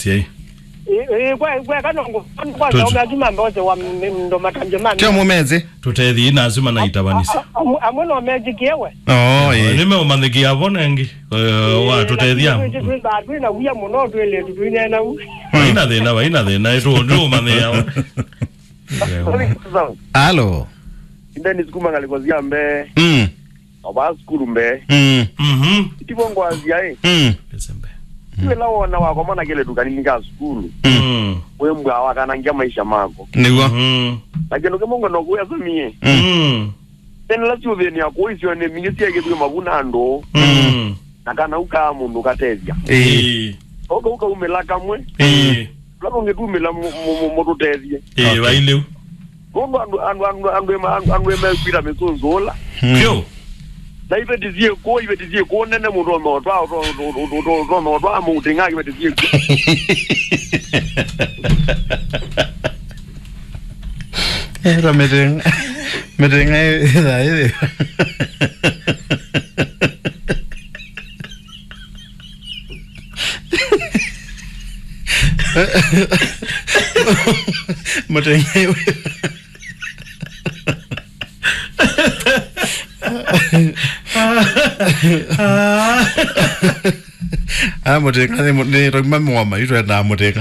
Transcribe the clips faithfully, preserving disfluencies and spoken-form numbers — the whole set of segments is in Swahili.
sie eh kwa kwa kanongo kwa sababu ngima mboze wa ndo makanjemani kyo mumeze tutethi na azuma na itabanisa amuno meji kiewe oh eh nime umaniki abonengi wa tutethi am na uya muno twele twine na u ina de na ina de na eto ndo mane ya Allo Ndeni sikuma ngalikozia mbe mm oba skulu mbe mm mhm tibongo azia eh mm Desembe Tuwe lao na wako mana kile dukani nika skulu mm we mbwa wakanangia maisha mako niwa mhm lakini kemongo no kuya zamie mhm tena la tuwe ni akoisio ne mingisi yake tuwe mabuna ndo mhm nakana uka mundu katezia eh oka uka umelaka mwe eh lako ngetumela moto tezia eh baile Gondo andu andu andu andu andu andu emepira mesonzola kyo na ibe dizie ko ibe dizie ko nene mu ro no twa ro ro ro ro no twa mu tinga ibe dizie ko era meten meten ai dai meten ai ah moteka ne ne ro mama ma iro na moteka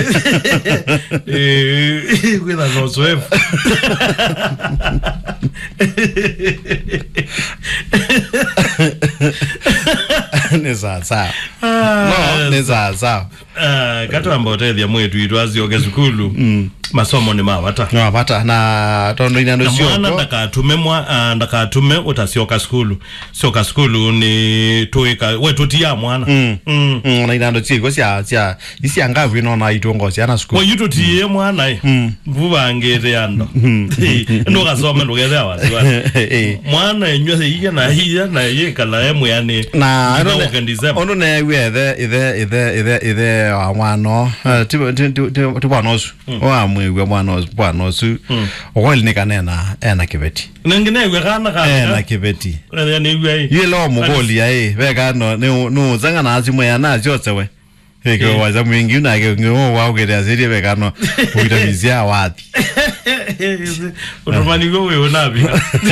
eh cuida no suef ne za za no ne za za ah kato ambotethi mwetu itwazi oge sukulu masomo ni mawata no bata na tondo ina no sio mwana ndakatume mwa ndakatume utasioka skulu sioka skulu ni tuika we tutia mwana mm mm na ina ndo chiko sia sia isi angavu ino na itongo sia na skulu we yututie mwana vuba ngere yando ndo kasoma lugeze awa mwana enywe hiya na hiya na yekala emwe yani na ono na we the the the the the awano tipo tipo tipo o amwe mwana bwana su okweli nikanena ena kibeti nengine we kana kana ena kibeti yani we yelo mugoli yae veka no no zanga na azimo ya na jotsewe heko waza mwingi una ke ngo wa ugere aziri veka no uitamizia wati utomani wewe unabi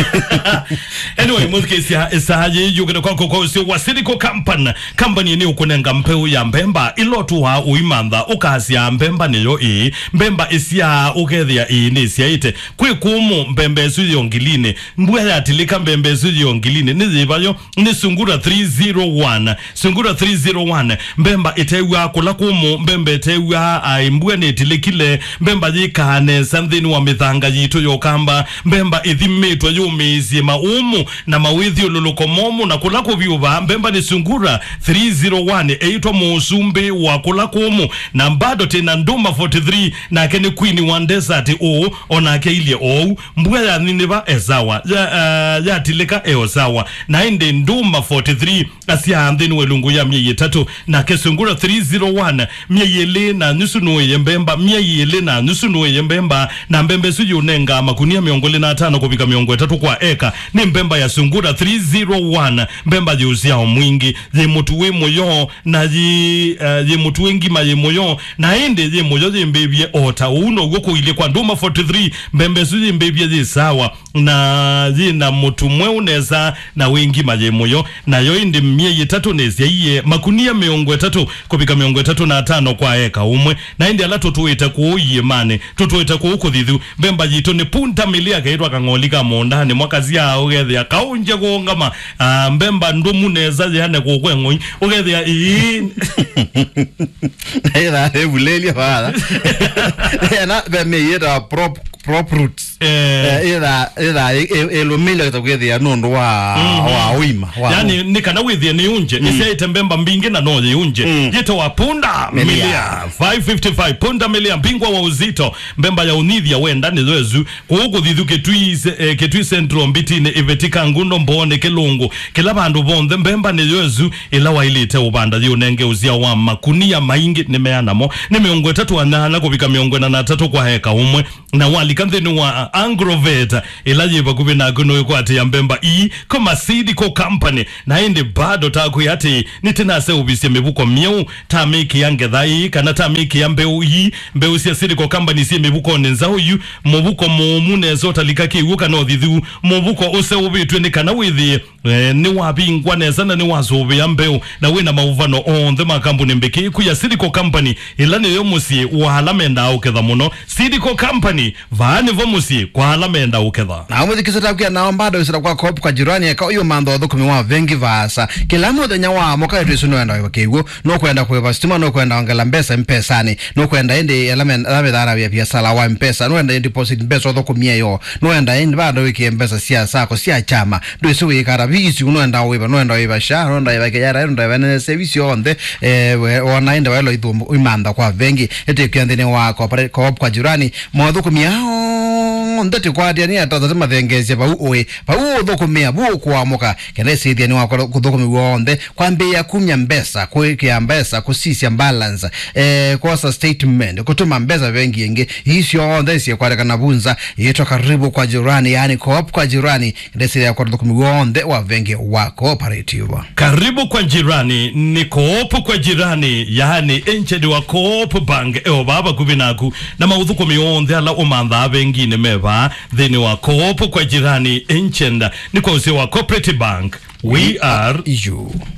anyway muziki isahaje yugena kwa kwa sio wasilico company company ni ukunenga mpeu ya mbemba ilotu wa uimanda ukasia mbemba niyo e mbemba isia ukethia e ni siaite kwikumu mbembe su yongiline mbwe atilika mbembe su yongiline nizibayo ni sungura three oh one sungura three oh one mbemba itewa kula kumu mbembe itewa aimbwe ni tilikile mbemba yikane something wa mithanga yitu yokamba mbemba ithimitwa yumizie maumu na mawithio lulukomomu na kulako viuva mbemba ni sungura three oh one eitwa musumbi wa kulakumu na bado tena nduma forty-three na kene queen one desert o ona ke ile o mbwa ya niniba ezawa ya uh, ya tileka eozawa na inde nduma forty-three asia andeni welungu ya miye tatu na ke sungura three oh one miye le na nusu noye mbemba miye le na nusu noye mbemba na mbembe suju nenga makunia miongole na tano kupika miongo tatu kwa eka ni mbemba ya sungura three oh one mbemba jiuzia mwingi ye mutuwe moyo na ye uh, ye mutuwe ngima ye moyo na ende ye moyo ye mbebye ota uno goko ile kwa nduma forty-three mbembe suju mbebye ye sawa na ye na mutumwe uneza na wengi maye moyo na yo ende miye tatu nezi ye makunia miongo tatu kupika miongo tatu na tano kwa eka umwe na ende ala tutuweta kuoye mane tutuweta kuhuko dhidhu mbemba jito ni punta milia kaitwa kangolika mondani mwakazi ya ugethia kaunje kuongama uh, mbemba ndumu neza jihane kukwengo ugethia ii era ebulelia wala na beme yera prop prop roots era era elomela kutagethia nondo wa wa wima yani nikana withia ni unje ise itembemba mbingi na noje unje yito wa punda milia five fifty-five punda milia bingwa wa uzito mbemba ya unithia wenda ni zoezu kuhuku dhidhu ketui eh, ketui centro mbitine ivetika ngundo mbone kelungu kila bandu bonde mbemba ni zoezu ila wailite ubanda zi unenge uzia wa makunia maingi nimeanamo ni miongo tatu wanana kubika miongo na tatu kwa heka umwe na wali kanthini wa Angrovet ilaje bakubi na kuno kwa ati ya mbemba i kama Sidiko Company na indi bado taku yati nitina se ubisi mebuko miu tamiki yange dhai kana tamiki ya mbeu i mbeu siya Sidiko Company siya mebuko nenzao yu mobuko momune zota likaki uka no dhidhu mobuko use ubi tuende kana withi eh, ni wabingwa nezana ni wazobe ya mbeu na wina mauvano on the makambuni mbeki kuya Sidiko Company ilani yomusi wahalamenda uketha muno Sidiko Company vaani vomusi kwa halamenda uketha na umuthi kisata kia nao mbado isira kwa kopu kwa jirani ya kao iyo mando wa dhukumi wa vengi vasa kila mwede nyawa moka irisu no enda wa kiwu no kuenda kuweba stima no kuenda ongela mbesa mpesani no kuenda indi elame dhara ya biasala wa mpesa no enda indi deposit mbesa wa dhukumi yo no enda indi bado wiki mbesa siya sako siya chama do isu wiki karabisi no enda weba no enda weba sha no enda weba kejara no enda weba service onde wana enda welo idhu imanda kwa vengi ete kia ndine wa kopu kwa jirani mwa dhukumi yao ndati kwa diani ataza tema thengezia pa uwe pa uwe dhukumia buu kuamuka kenesi diani wa kudhukumi uonde kwa mbeya kumya mbesa kuwekea mbesa kusisia balance eh, kwa statement kutuma mbesa vengi yenge hisi onde isi kwa reka nabunza yeto karibu kwa jirani yani kopu kwa jirani kenesi ya kwa dhukumi uonde wa vengi wa cooperative karibu kwa jirani ni kopu kwa jirani yani enchedi wa kopu bank eo baba kubinaku na maudhukumi uonde ala umandha vengi ne meva dhini wa kopu kwa jirani enchenda ni kwa usi wa Cooperative Bank we are you.